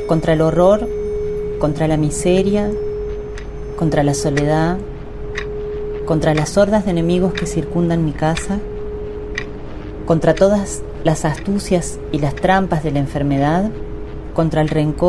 contra el horror, contra la miseria, contra la soledad, contra las hordas de enemigos que circundan mi casa, contra todas las astucias y las trampas de la enfermedad, contra el rencor